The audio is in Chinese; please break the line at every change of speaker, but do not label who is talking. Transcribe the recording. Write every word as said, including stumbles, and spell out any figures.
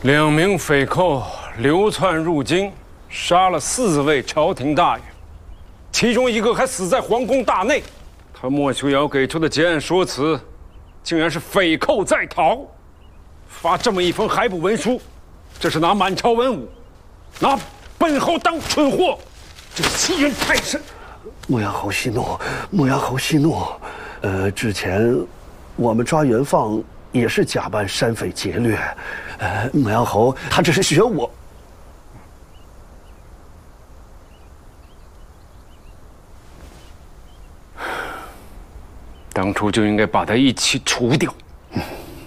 两名匪寇流窜入京，杀了四位朝廷大员，其中一个还死在皇宫大内。他莫秋瑶给出的结案说辞，竟然是匪寇在逃。发这么一封海捕文书，这是拿满朝文武，拿本侯当蠢货，这欺人太甚。
牧羊侯息怒，牧羊侯息怒。呃，之前我们抓袁放也是假扮山匪劫掠，呃，牧羊侯他只是学我。
当初就应该把他一起除掉。